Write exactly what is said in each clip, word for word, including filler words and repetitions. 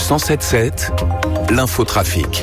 cent sept sept, l'infotrafic.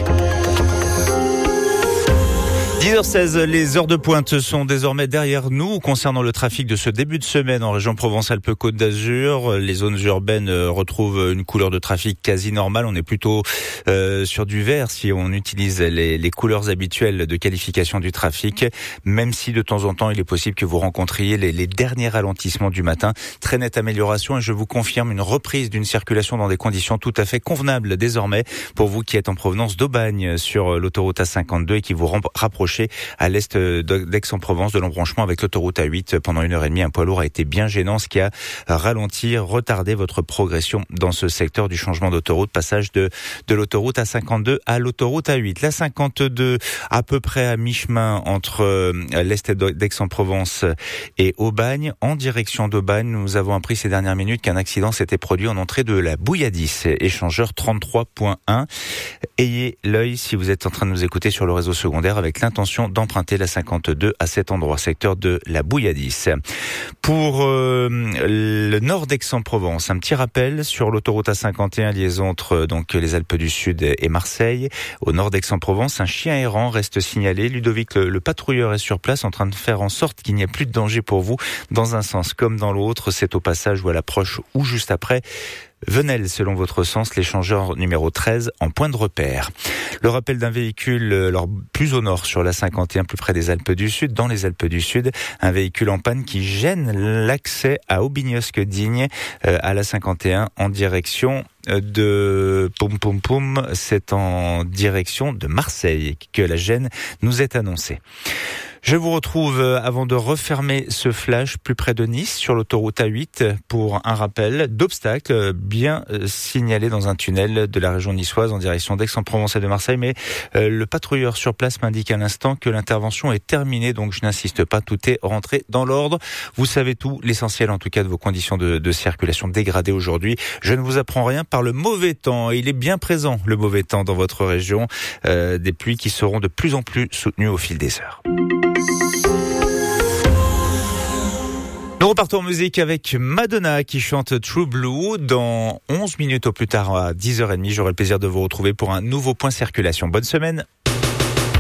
dix heures seize, les heures de pointe sont désormais derrière nous concernant le trafic de ce début de semaine en région Provence-Alpes-Côte d'Azur. Les zones urbaines retrouvent une couleur de trafic quasi normale. On est plutôt euh, sur du vert si on utilise les, les couleurs habituelles de qualification du trafic, même si de temps en temps il est possible que vous rencontriez les, les derniers ralentissements du matin. Très nette amélioration et je vous confirme une reprise d'une circulation dans des conditions tout à fait convenables désormais pour vous qui êtes en provenance d'Aubagne sur l'autoroute A cinquante-deux et qui vous rapprochez à l'est d'Aix-en-Provence de l'embranchement avec l'autoroute A huit. Pendant une heure et demie, un poids lourd a été bien gênant, ce qui a ralenti, retardé votre progression dans ce secteur du changement d'autoroute, passage de, de l'autoroute A cinquante-deux à l'autoroute A huit. La cinquante-deux, à peu près à mi-chemin entre l'est d'Aix-en-Provence et Aubagne. En direction d'Aubagne, nous avons appris ces dernières minutes qu'un accident s'était produit en entrée de la Bouilladis, échangeur trente-trois point un. Ayez l'œil si vous êtes en train de nous écouter sur le réseau secondaire avec l'intention d'emprunter la cinquante-deux à cet endroit, secteur de la Bouilladis. Pour euh, le nord d'Aix-en-Provence, un petit rappel sur l'autoroute A cinquante et un, liaison entre donc les Alpes du Sud et Marseille. Au nord d'Aix-en-Provence, un chien errant reste signalé. Ludovic, le, le patrouilleur, est sur place en train de faire en sorte qu'il n'y ait plus de danger pour vous dans un sens comme dans l'autre. C'est au passage ou à l'approche ou juste après Venelle, selon votre sens, l'échangeur numéro treize en point de repère. Le rappel d'un véhicule alors, plus au nord sur la cinquante et un, plus près des Alpes du Sud, dans les Alpes du Sud, un véhicule en panne qui gêne l'accès à Aubignosc-Digne euh, à la cinquante et un en direction de Poum Poum Poum, c'est en direction de Marseille que la gêne nous est annoncée. Je vous retrouve avant de refermer ce flash plus près de Nice sur l'autoroute A huit pour un rappel d'obstacles bien signalé dans un tunnel de la région niçoise en direction d'Aix-en-Provence et de Marseille, mais le patrouilleur sur place m'indique à l'instant que l'intervention est terminée, donc je n'insiste pas, tout est rentré dans l'ordre. Vous savez tout, l'essentiel en tout cas de vos conditions de, de circulation dégradées aujourd'hui. Je ne vous apprends rien par le mauvais temps, et il est bien présent le mauvais temps dans votre région, euh, des pluies qui seront de plus en plus soutenues au fil des heures. Nous repartons en musique avec Madonna qui chante True Blue. Dans onze minutes au plus tard à dix heures trente, j'aurai le plaisir de vous retrouver pour un nouveau point circulation. Bonne semaine.